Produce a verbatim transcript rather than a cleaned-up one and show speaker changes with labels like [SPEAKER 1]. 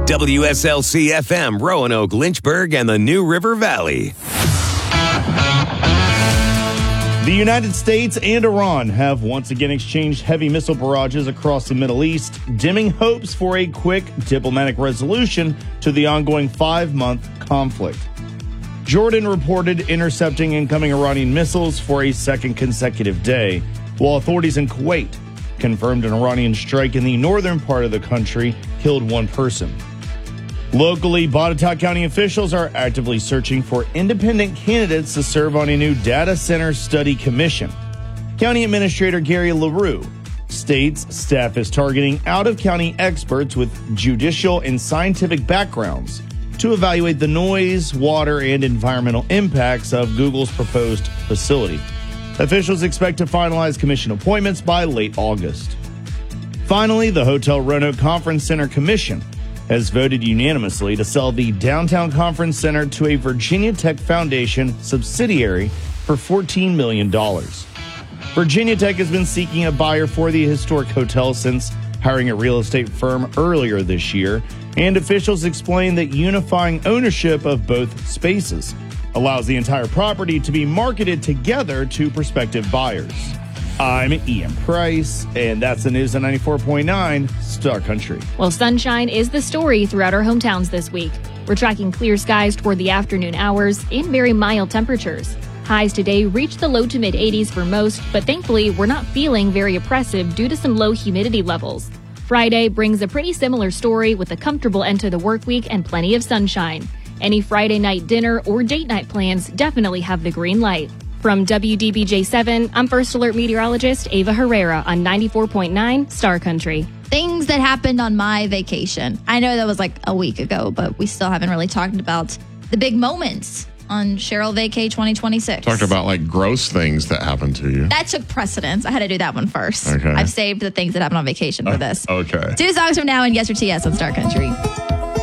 [SPEAKER 1] W S L C F M, Roanoke, Lynchburg, and the New River Valley.
[SPEAKER 2] The United States and Iran have once again exchanged heavy missile barrages across the Middle East, dimming hopes for a quick diplomatic resolution to the ongoing five-month conflict. Jordan reported intercepting incoming Iranian missiles for a second consecutive day, while authorities in Kuwait confirmed an Iranian strike in the northern part of the country killed one person. Locally, Botetourt County officials are actively searching for independent candidates to serve on a new data center study commission. County Administrator Gary LaRue states staff is targeting out-of-county experts with judicial and scientific backgrounds to evaluate the noise, water, and environmental impacts of Google's proposed facility. Officials expect to finalize commission appointments by late August. Finally, the Hotel Roanoke Conference Center Commission has voted unanimously to sell the Downtown Conference Center to a Virginia Tech Foundation subsidiary for fourteen million dollars. Virginia Tech has been seeking a buyer for the historic hotel since hiring a real estate firm earlier this year, and officials explain that unifying ownership of both spaces allows the entire property to be marketed together to prospective buyers. I'm Ian Price, and that's the news on ninety-four point nine Star Country.
[SPEAKER 3] Well, sunshine is the story throughout our hometowns this week. We're tracking clear skies toward the afternoon hours and very mild temperatures. Highs today reach the low to mid eighties for most, but thankfully we're not feeling very oppressive due to some low humidity levels. Friday brings a pretty similar story with a comfortable end to the work week and plenty of sunshine. Any Friday night dinner or date night plans definitely have the green light. From W D B J seven, I'm First Alert meteorologist Ava Herrera on ninety-four point nine Star Country.
[SPEAKER 4] Things that happened on my vacation. I know that was like a week ago, but we still haven't really talked about the big moments on Cheryl Vacay twenty twenty-six.
[SPEAKER 5] Talked about like gross things that happened to you.
[SPEAKER 4] That took precedence. I had to do that one first.
[SPEAKER 5] Okay.
[SPEAKER 4] I've saved the things that happened on vacation for
[SPEAKER 5] Uh,
[SPEAKER 4] this.
[SPEAKER 5] okay.
[SPEAKER 4] Two songs from now and Yes or T S on Star Country.